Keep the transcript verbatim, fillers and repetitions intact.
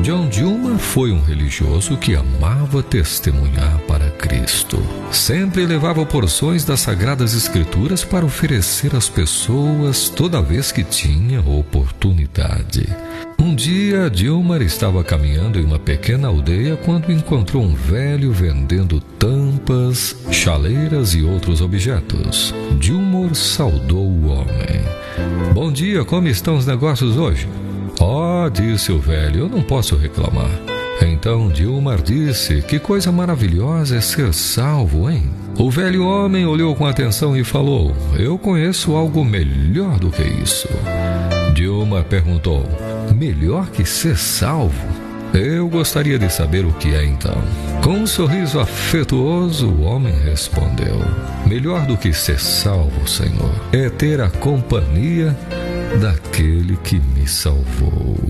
John Dilmar foi um religioso que amava testemunhar para Cristo. Sempre levava porções das Sagradas Escrituras para oferecer às pessoas toda vez que tinha oportunidade. Um dia, Dilmar estava caminhando em uma pequena aldeia quando encontrou um velho vendendo tampas, chaleiras e outros objetos. Dilmar saudou o homem. "Bom dia, como estão os negócios hoje?" "Oh", disse o velho, "eu não posso reclamar." Então Dilmar disse: "Que coisa maravilhosa é ser salvo, hein?" O velho homem olhou com atenção e falou: "Eu conheço algo melhor do que isso." Dilmar perguntou: "Melhor que ser salvo? Eu gostaria de saber o que é então." Com um sorriso afetuoso, o homem respondeu: "Melhor do que ser salvo, Senhor, é ter a companhia daquele que me salvou."